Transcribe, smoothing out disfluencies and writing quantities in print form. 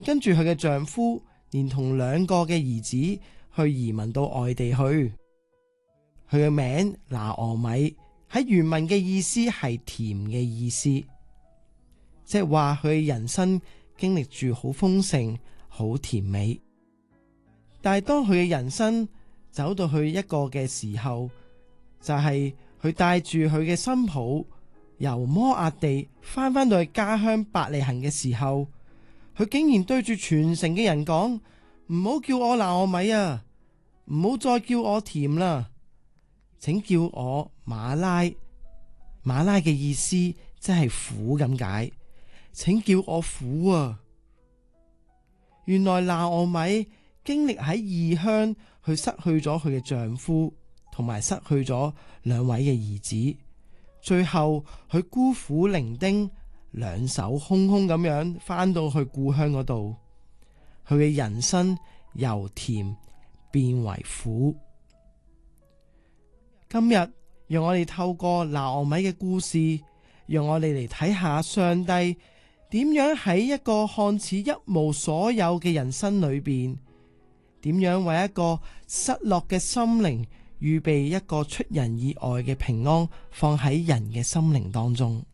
跟住佢嘅丈夫連同2個嘅兒子去移民到外地去。佢嘅名拿俄米喺原文嘅意思係甜嘅意思，即係話佢嘅人生經歷住好豐盛、好甜美。但係當佢嘅人生走到去一個嘅時候，就係佢帶住佢嘅新抱由摩押地翻到去家鄉伯利恆嘅時候，佢竟然對住全城嘅人講：唔好叫我拿俄米啊，唔好再叫我甜啦，請叫我馬拉。馬拉嘅意思即係苦咁解，請叫我苦啊。原來拿俄米經歷喺異鄉，佢失去咗佢嘅丈夫，同埋失去咗2位嘅兒子，最後佢孤苦伶仃，兩手空空咁樣翻到去故鄉嗰度，佢嘅人生由甜變為苦。今日讓我哋透過拿俄米嘅故事，讓我哋嚟睇下上帝點樣喺一個看似一無所有嘅人生裏邊，點樣為一個失落嘅心靈預備一個出人意外嘅平安，放喺人嘅心靈當中。